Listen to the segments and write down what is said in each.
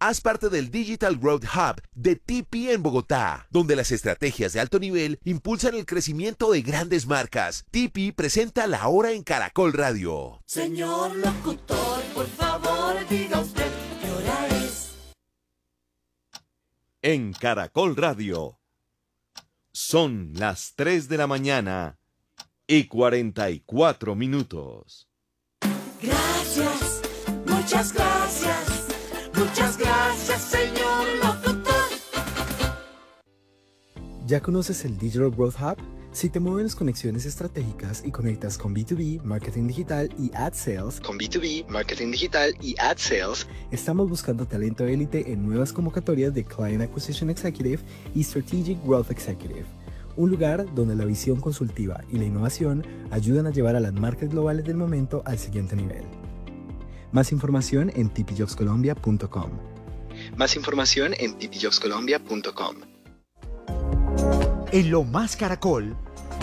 Haz parte del Digital Growth Hub de TP en Bogotá, donde las estrategias de alto nivel impulsan el crecimiento de grandes marcas. TP presenta La Hora en Caracol Radio. Señor locutor, por favor, diga usted qué hora es. En Caracol Radio. Son las 3 de la mañana y 44 minutos. Gracias, muchas gracias, señor locutor. ¿Ya conoces el Digital Growth Hub? Si te mueven las conexiones estratégicas y conectas con B2B, marketing digital y ad sales, estamos buscando talento élite en nuevas convocatorias de Client Acquisition Executive y Strategic Growth Executive. Un lugar donde la visión consultiva y la innovación ayudan a llevar a las marcas globales del momento al siguiente nivel. Más información en tpjobscolombia.com. En Lo Más Caracol,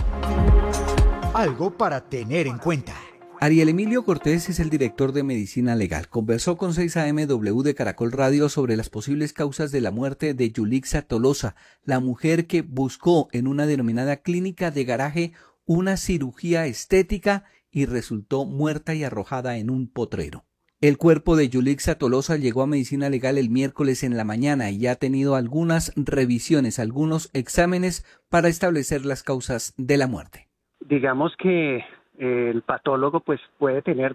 algo para tener en cuenta. Ariel Emilio Cortés es el director de Medicina Legal. Conversó con 6AMW de Caracol Radio sobre las posibles causas de la muerte de Yulixa Tolosa, la mujer que buscó en una denominada clínica de garaje una cirugía estética y resultó muerta y arrojada en un potrero. El cuerpo de Yulixa Tolosa llegó a Medicina Legal el miércoles en la mañana y ha tenido algunas revisiones, algunos exámenes para establecer las causas de la muerte. Digamos que el patólogo pues puede tener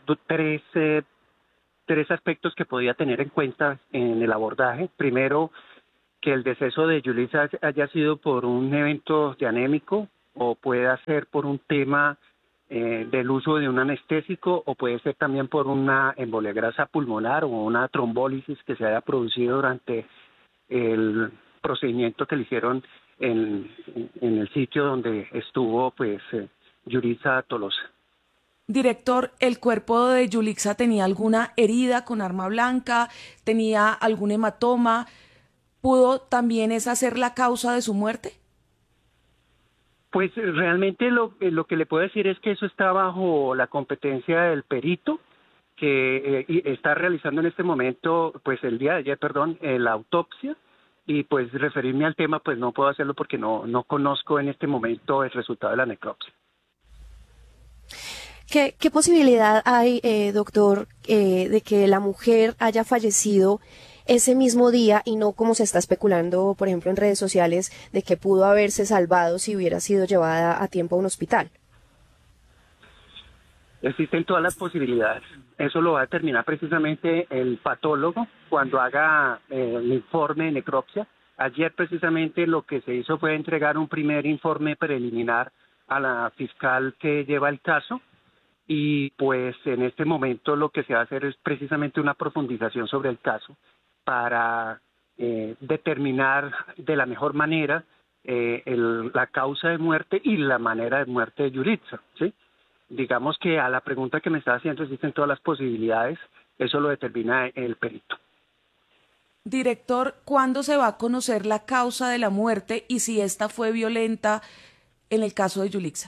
tres aspectos que podría tener en cuenta en el abordaje. Primero, que el deceso de Yulixa haya sido por un evento de anémico o pueda ser por un tema del uso de un anestésico o puede ser también por una embolia grasa pulmonar o una trombólisis que se haya producido durante el procedimiento que le hicieron en el sitio donde estuvo pues Yulixa Tolosa. Director, ¿el cuerpo de Yulixa tenía alguna herida con arma blanca? ¿Tenía algún hematoma? ¿Pudo también esa ser la causa de su muerte? Pues realmente lo que le puedo decir es que eso está bajo la competencia del perito que está realizando en este momento, pues el día de ayer, la autopsia, y pues referirme al tema pues no puedo hacerlo porque no conozco en este momento el resultado de la necropsia. ¿Qué posibilidad hay, doctor, de que la mujer haya fallecido ese mismo día y no como se está especulando, por ejemplo, en redes sociales, de que pudo haberse salvado si hubiera sido llevada a tiempo a un hospital? Existen todas las posibilidades. Eso lo va a determinar precisamente el patólogo cuando haga el informe de necropsia. Ayer precisamente lo que se hizo fue entregar un primer informe preliminar a la fiscal que lleva el caso. Y pues en este momento lo que se va a hacer es precisamente una profundización sobre el caso para determinar de la mejor manera la causa de muerte y la manera de muerte de Yulixa, ¿sí? Digamos que a la pregunta que me está haciendo existen todas las posibilidades, eso lo determina el perito. Director, ¿cuándo se va a conocer la causa de la muerte y si esta fue violenta en el caso de Yulixa?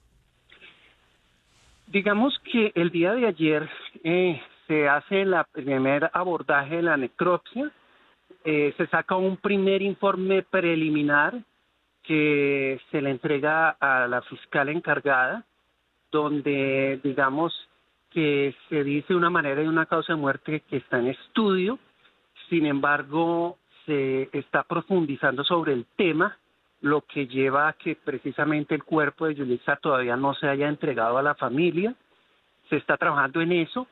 Digamos que el día de ayer se hace el primer abordaje de la necropsia, se saca un primer informe preliminar que se le entrega a la fiscal encargada, donde digamos que se dice una manera y una causa de muerte que está en estudio, sin embargo se está profundizando sobre el tema, lo que lleva a que precisamente el cuerpo de Yulixa todavía no se haya entregado a la familia. Se está trabajando en eso.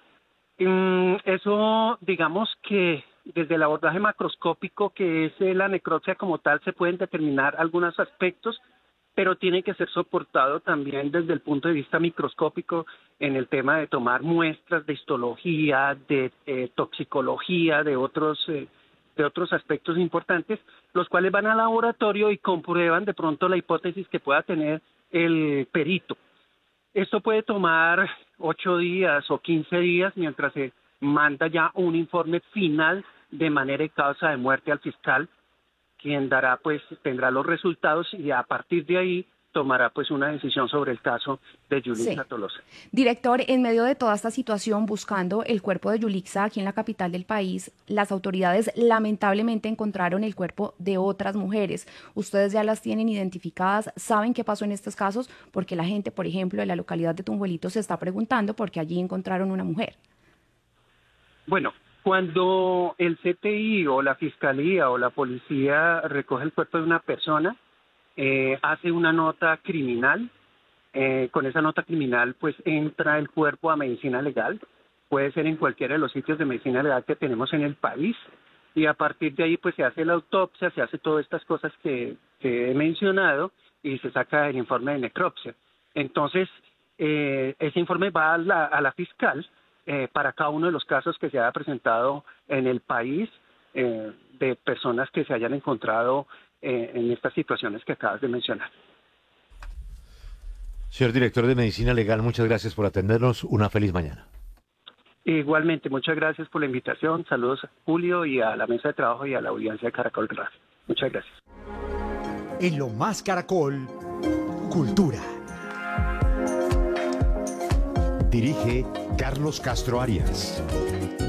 Eso, digamos que desde el abordaje macroscópico, que es la necropsia como tal, se pueden determinar algunos aspectos, pero tiene que ser soportado también desde el punto de vista microscópico en el tema de tomar muestras de histología, de toxicología, de otros aspectos importantes, los cuales van al laboratorio y comprueban de pronto la hipótesis que pueda tener el perito. Esto puede tomar 8 días o 15 días mientras se manda ya un informe final de manera y causa de muerte al fiscal, quien tendrá los resultados y a partir de ahí tomará pues una decisión sobre el caso de Yulixa Sí. Tolosa. Director, en medio de toda esta situación, buscando el cuerpo de Yulixa aquí en la capital del país, las autoridades lamentablemente encontraron el cuerpo de otras mujeres. Ustedes ya las tienen identificadas, saben qué pasó en estos casos, porque la gente, por ejemplo, de la localidad de Tunjuelito se está preguntando porque allí encontraron una mujer. Bueno, cuando el CTI o la Fiscalía o la Policía recoge el cuerpo de una persona, hace una nota criminal. Con esa nota criminal pues entra el cuerpo a medicina legal, puede ser en cualquiera de los sitios de medicina legal que tenemos en el país, y a partir de ahí pues se hace la autopsia, se hace todas estas cosas que he mencionado y se saca el informe de necropsia. Entonces ese informe va a la fiscal para cada uno de los casos que se haya presentado en el país, de personas que se hayan encontrado en estas situaciones que acabas de mencionar. Señor director de Medicina Legal, muchas gracias por atendernos. Una feliz mañana. Igualmente, muchas gracias por la invitación. Saludos a Julio y a la mesa de trabajo y a la audiencia de Caracol Radio. Muchas gracias. En Lo Más Caracol, Cultura. Dirige Carlos Castro Arias.